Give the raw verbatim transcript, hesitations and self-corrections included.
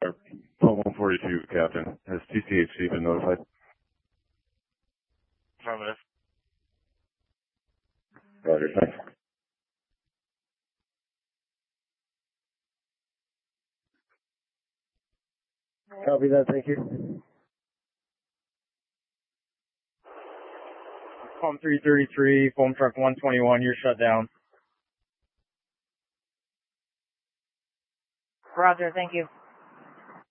Pump one forty-two, Captain. Has T C H C been notified? Affirmative. Roger, thanks. Copy that, thank you. Pump three thirty-three, foam truck one twenty-one, you're shut down. Roger, thank you.